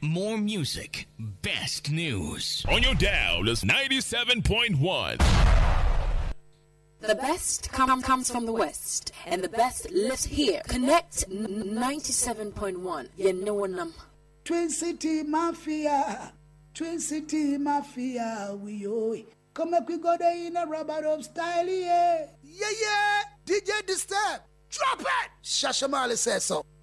more music, best news. On your dial is 97.1. The best comes from the West, and the best lives here. Connect 97.1. You know them. Twin City Mafia, we owe. Come up, we go there in a rubber up style, yeah. Yeah, DJ Disturb. Drop it! Shashamali says so.